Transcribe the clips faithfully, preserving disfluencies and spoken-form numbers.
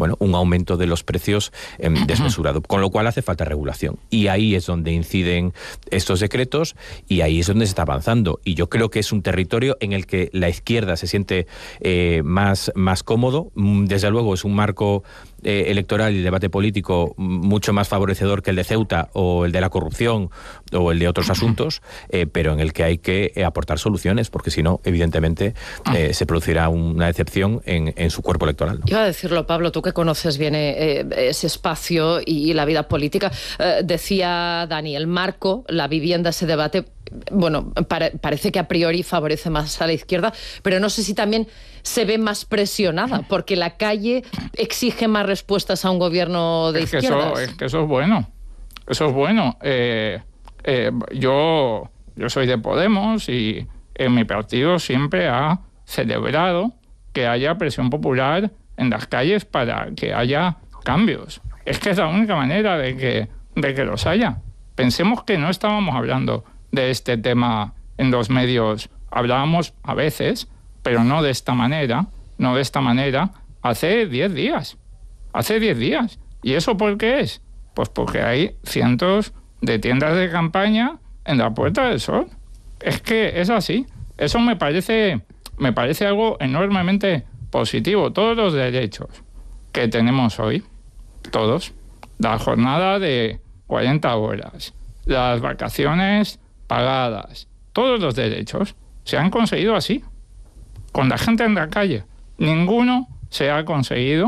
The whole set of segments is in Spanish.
bueno, un aumento de los precios eh, desmesurado, con lo cual hace falta regulación. Y ahí es donde inciden estos decretos y ahí es donde se está avanzando. Y yo creo que es un territorio en el que la izquierda se siente eh, más, más cómodo. Desde luego es un marco eh, electoral y debate político mucho más favorecedor que el de Ceuta o el de la corrupción o el de otros asuntos, eh, pero en el que hay que eh, aportar soluciones, porque si no, evidentemente, eh, se producirá una decepción en, en su cuerpo electoral, ¿no? Iba a decirlo, Pablo, tú que conoces bien eh, ese espacio y, y la vida política, eh, decía Dani, el marco, la vivienda, ese debate, bueno, pare, parece que a priori favorece más a la izquierda, pero no sé si también se ve más presionada, porque la calle exige más respuestas a un gobierno de es que izquierdas. Eso, es que eso es bueno, eso es bueno. Eh, eh, yo, yo soy de Podemos y en mi partido siempre ha celebrado que haya presión popular en las calles para que haya cambios. Es que es la única manera de que, de que los haya. Pensemos que no estábamos hablando de este tema en los medios. Hablábamos a veces, pero no de esta manera, no de esta manera, hace diez días. Hace diez días. ¿Y eso por qué es? Pues porque hay cientos de tiendas de campaña en la Puerta del Sol. Es que es así. Eso me parece, me parece algo enormemente positivo. Todos los derechos que tenemos hoy, todos, la jornada de cuarenta horas, las vacaciones pagadas, todos los derechos se han conseguido así, con la gente en la calle. Ninguno se ha conseguido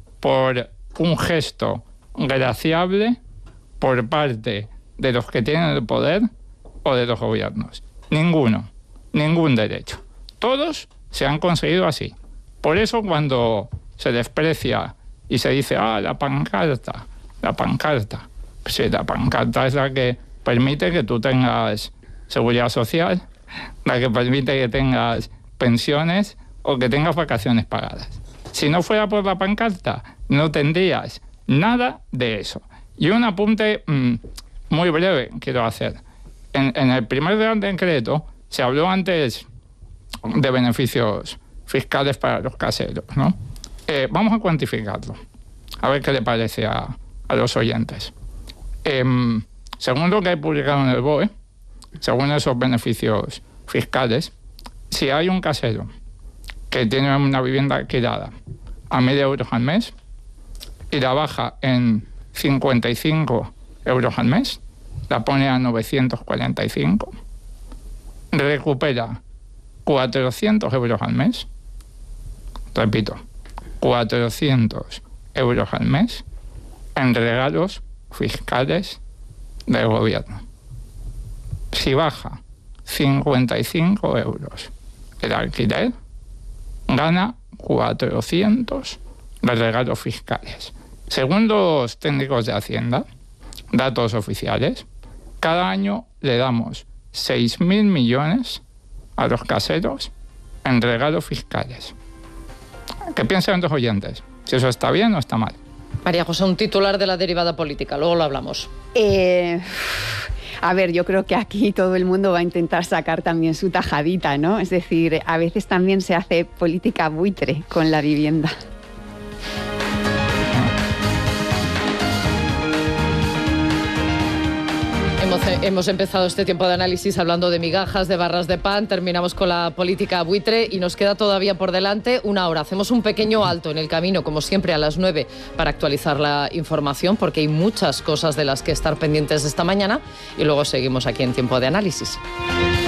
por un gesto graciable por parte de los que tienen el poder o de los gobiernos. Ninguno, ningún derecho. Todos se han conseguido así. Por eso cuando se desprecia y se dice, ah, la pancarta, la pancarta, pues sí, la pancarta es la que permite que tú tengas seguridad social, la que permite que tengas pensiones o que tengas vacaciones pagadas. Si no fuera por la pancarta, no tendrías nada de eso. Y un apunte mmm, muy breve quiero hacer. En, en el primer gran decreto se habló antes de beneficios fiscales para los caseros, ¿no? Eh, vamos a cuantificarlo, a ver qué le parece a, a los oyentes. Eh, según lo que hay publicado en el B O E, según esos beneficios fiscales, si hay un casero que tiene una vivienda alquilada a mil euros al mes y la baja en cincuenta y cinco euros al mes, la pone a novecientos cuarenta y cinco, recupera cuatrocientos euros al mes, repito, cuatrocientos euros al mes en regalos fiscales del gobierno. Si baja cincuenta y cinco euros el alquiler, gana cuatrocientos de regalos fiscales. Según los técnicos de Hacienda, datos oficiales, cada año le damos seis mil millones a los caseros en regalos fiscales. ¿Qué piensan los oyentes? ¿Si eso está bien o está mal? María José, un titular de la derivada política, luego lo hablamos. Eh, a ver, yo creo que aquí todo el mundo va a intentar sacar también su tajadita, ¿no? Es decir, a veces también se hace política buitre con la vivienda. Hemos, hemos empezado este tiempo de análisis hablando de migajas, de barras de pan, terminamos con la política buitre y nos queda todavía por delante una hora. Hacemos un pequeño alto en el camino, como siempre, a las nueve para actualizar la información, porque hay muchas cosas de las que estar pendientes esta mañana y luego seguimos aquí en Tiempo de Análisis.